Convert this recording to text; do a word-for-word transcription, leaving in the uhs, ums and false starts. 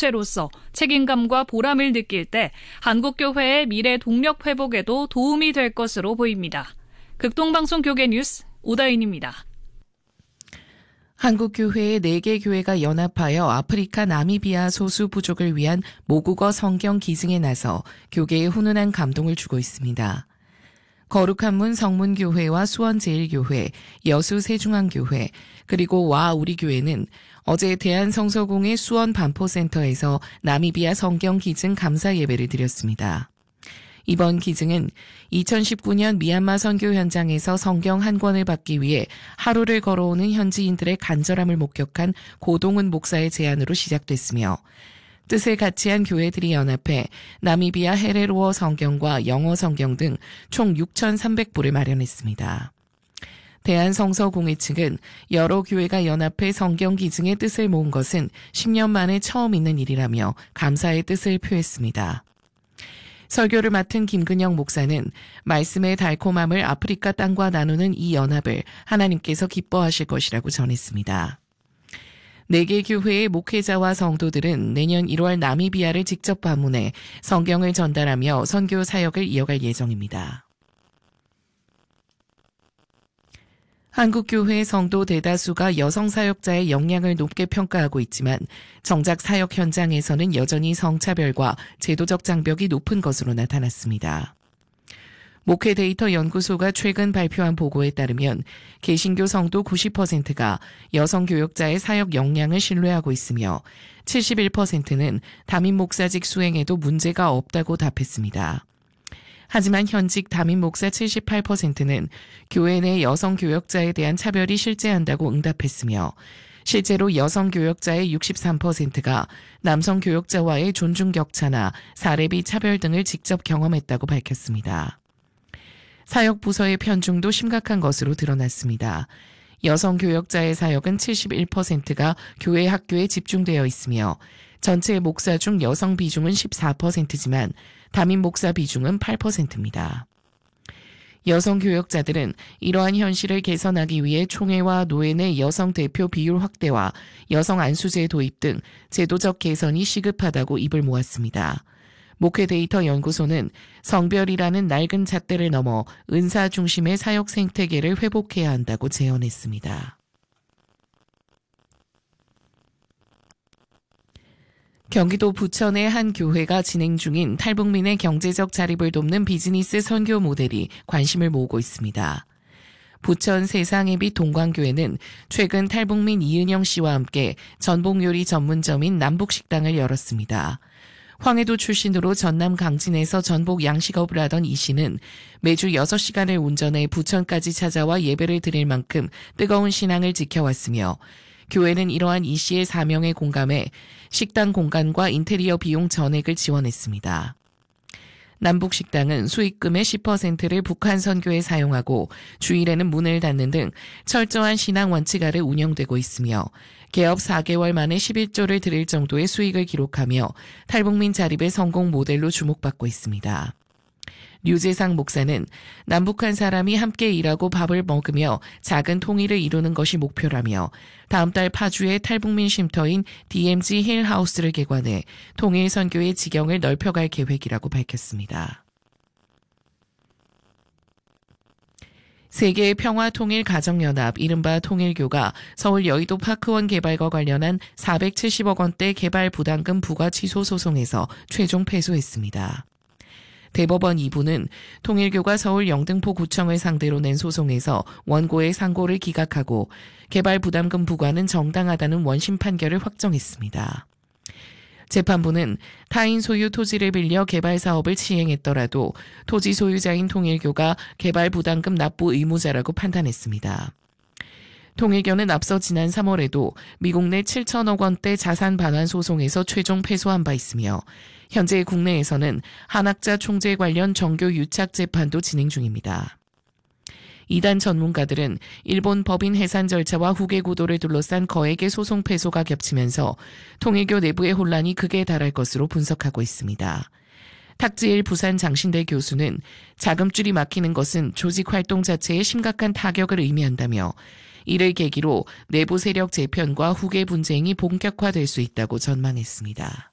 주체로서 책임감과 보람을 느낄 때 한국교회의 미래 동력 회복에도 도움이 될 것으로 보입니다. 극동방송 교계 뉴스 오다인입니다. 한국교회의 네 개 교회가 연합하여 아프리카 나미비아 소수 부족을 위한 모국어 성경 기증에 나서 교계에 훈훈한 감동을 주고 있습니다. 거룩한 문 성문교회와 수원제일교회, 여수세중앙교회, 그리고 와 우리교회는 어제 대한성서공회 수원 반포센터에서 나미비아 성경 기증 감사 예배를 드렸습니다. 이번 기증은 이천십구 년 미얀마 선교 현장에서 성경 한 권을 받기 위해 하루를 걸어오는 현지인들의 간절함을 목격한 고동은 목사의 제안으로 시작됐으며 뜻을 같이 한 교회들이 연합해 나미비아 헤레로어 성경과 영어 성경 등 총 육천삼백 부를 마련했습니다. 대한성서공회 측은 여러 교회가 연합해 성경 기증의 뜻을 모은 것은 십 년 만에 처음 있는 일이라며 감사의 뜻을 표했습니다. 설교를 맡은 김근영 목사는 말씀의 달콤함을 아프리카 땅과 나누는 이 연합을 하나님께서 기뻐하실 것이라고 전했습니다. 네 개 교회의 목회자와 성도들은 내년 일월 나미비아를 직접 방문해 성경을 전달하며 선교 사역을 이어갈 예정입니다. 한국교회 성도 대다수가 여성 사역자의 역량을 높게 평가하고 있지만 정작 사역 현장에서는 여전히 성차별과 제도적 장벽이 높은 것으로 나타났습니다. 목회 데이터 연구소가 최근 발표한 보고에 따르면 개신교 성도 구십 퍼센트가 여성 교역자의 사역 역량을 신뢰하고 있으며 칠십일 퍼센트는 담임 목사직 수행에도 문제가 없다고 답했습니다. 하지만 현직 담임 목사 칠십팔 퍼센트는 교회 내 여성 교역자에 대한 차별이 실제한다고 응답했으며 실제로 여성 교역자의 육십삼 퍼센트가 남성 교역자와의 존중 격차나 사례비 차별 등을 직접 경험했다고 밝혔습니다. 사역 부서의 편중도 심각한 것으로 드러났습니다. 여성 교역자의 사역은 칠십일 퍼센트가 교회 학교에 집중되어 있으며 전체 목사 중 여성 비중은 십사 퍼센트지만 담임 목사 비중은 팔 퍼센트입니다. 여성 교역자들은 이러한 현실을 개선하기 위해 총회와 노회 내 여성 대표 비율 확대와 여성 안수제 도입 등 제도적 개선이 시급하다고 입을 모았습니다. 목회 데이터 연구소는 성별이라는 낡은 잣대를 넘어 은사 중심의 사역 생태계를 회복해야 한다고 제언했습니다. 경기도 부천의 한 교회가 진행 중인 탈북민의 경제적 자립을 돕는 비즈니스 선교 모델이 관심을 모으고 있습니다. 부천 세상의빛 동광교회는 최근 탈북민 이은영 씨와 함께 전복요리 전문점인 남북식당을 열었습니다. 황해도 출신으로 전남 강진에서 전복 양식업을 하던 이 씨는 매주 여섯 시간을 운전해 부천까지 찾아와 예배를 드릴 만큼 뜨거운 신앙을 지켜왔으며 교회는 이러한 이 씨의 사명에 공감해 식당 공간과 인테리어 비용 전액을 지원했습니다. 남북식당은 수익금의 십 퍼센트를 북한 선교에 사용하고 주일에는 문을 닫는 등 철저한 신앙 원칙 아래 운영되고 있으며 개업 사 개월 만에 십일 조를 드릴 정도의 수익을 기록하며 탈북민 자립의 성공 모델로 주목받고 있습니다. 류재상 목사는 남북한 사람이 함께 일하고 밥을 먹으며 작은 통일을 이루는 것이 목표라며 다음 달 파주의 탈북민 쉼터인 디엠지 힐하우스를 개관해 통일 선교의 지경을 넓혀갈 계획이라고 밝혔습니다. 세계의 평화통일가정연합 이른바 통일교가 서울 여의도 파크원 개발과 관련한 사백칠십억 원대 개발 부담금 부과 취소 소송에서 최종 패소했습니다. 대법원 이 부는 통일교가 서울 영등포구청을 상대로 낸 소송에서 원고의 상고를 기각하고 개발 부담금 부과는 정당하다는 원심 판결을 확정했습니다. 재판부는 타인 소유 토지를 빌려 개발 사업을 시행했더라도 토지 소유자인 통일교가 개발 부담금 납부 의무자라고 판단했습니다. 통일교는 앞서 지난 삼월에도 미국 내 칠천억 원대 자산 반환 소송에서 최종 패소한 바 있으며 현재 국내에서는 한학자 총재 관련 정교 유착 재판도 진행 중입니다. 이단 전문가들은 일본 법인 해산 절차와 후계 구도를 둘러싼 거액의 소송 패소가 겹치면서 통일교 내부의 혼란이 극에 달할 것으로 분석하고 있습니다. 탁지일 부산 장신대 교수는 자금줄이 막히는 것은 조직 활동 자체에 심각한 타격을 의미한다며 이를 계기로 내부 세력 재편과 후계 분쟁이 본격화될 수 있다고 전망했습니다.